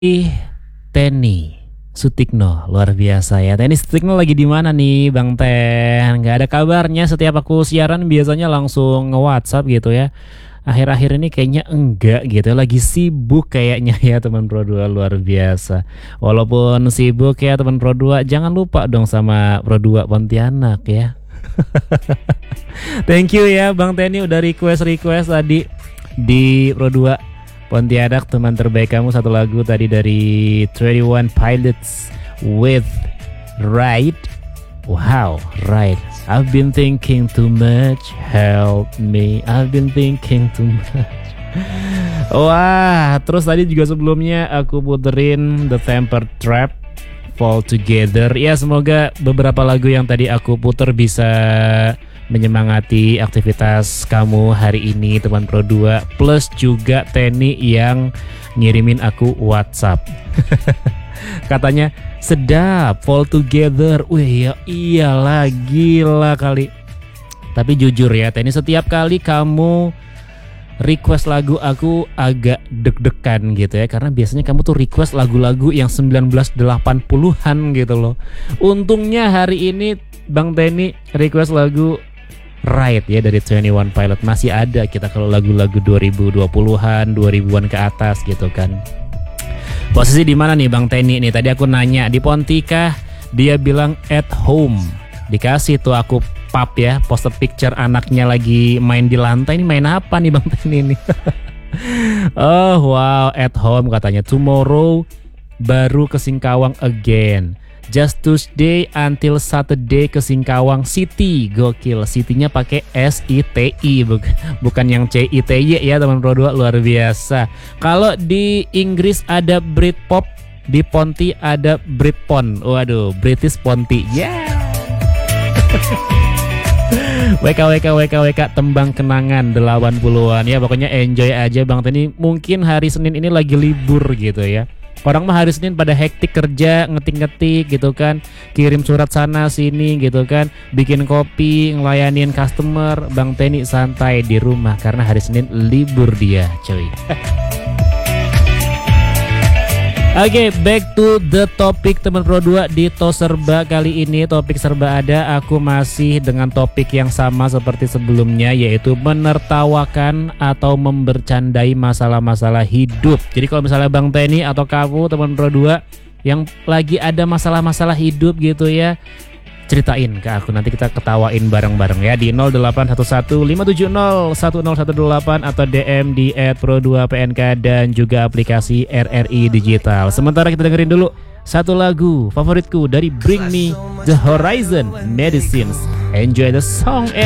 Tenny Sutikno, luar biasa ya. Tenny Sutikno lagi di mana nih Bang Ten? Nggak ada kabarnya. Setiap aku siaran biasanya langsung nge-WhatsApp gitu ya. Akhir-akhir ini kayaknya enggak gitu. Lagi sibuk kayaknya ya teman Pro 2, luar biasa. Walaupun sibuk ya teman Pro 2, jangan lupa dong sama Pro 2 Pontianak ya. Thank you ya Bang Tenny udah request tadi di Pro 2 Pontianak, teman terbaik kamu, satu lagu tadi dari 21 Pilots with Right. Wow, Right. I've been thinking too much, help me. I've been thinking too much. Wah, terus tadi juga sebelumnya aku puterin The Temper Trap, Fall Together. Ya, semoga beberapa lagu yang tadi aku puter bisa menyemangati aktivitas kamu hari ini teman Pro 2. Plus juga Tenny yang ngirimin aku WhatsApp. Katanya sedap, Fall Together. Wih ya iyalah, gila kali. Tapi jujur ya Tenny, setiap kali kamu request lagu aku agak deg-degan gitu ya, karena biasanya kamu tuh request lagu-lagu yang 1980-an gitu loh. Untungnya hari ini Bang Tenny request lagu Right ya dari 21 Pilot. Masih ada kita kalau lagu-lagu 2020-an, 2000-an ke atas gitu kan. Posisi di mana nih Bang Tenny nih? Tadi aku nanya di Pontika, dia bilang at home. Dikasih tuh aku pap ya, poster picture anaknya lagi main di lantai. Ini main apa nih Bang Tenny nih? Oh wow, at home katanya. Tomorrow baru ke Singkawang again. Just Tuesday until Saturday ke Singkawang City. Gokil, City-nya pakai SITI bukan yang CITY ya teman Pro 2, luar biasa. Kalau di Inggris ada Britpop, di Ponti ada Britpon. Waduh, British Ponti. Yeah. WK tembang kenangan 80-an ya, pokoknya enjoy aja Bang Tenny. Mungkin hari Senin ini lagi libur gitu ya. Orang mah hari Senin pada hektik kerja, ngetik-ngetik gitu kan, kirim surat sana sini gitu kan, bikin kopi, ngelayanin customer. Bang Tenny santai di rumah karena hari Senin libur dia, coy. Oke, back to the topic teman Pro 2 di Tos Serba kali ini. Topik serba ada, aku masih dengan topik yang sama seperti sebelumnya, yaitu menertawakan atau membercandai masalah-masalah hidup. Jadi kalau misalnya Bang Tenny atau kamu teman Pro 2 yang lagi ada masalah-masalah hidup gitu ya, ceritain ke aku, nanti kita ketawain bareng-bareng ya di 0811-570-1018 atau DM di @pro2pnk dan juga aplikasi RRI Digital. Sementara kita dengerin dulu satu lagu favoritku dari Bring Me The Horizon, Medicines. Enjoy the song.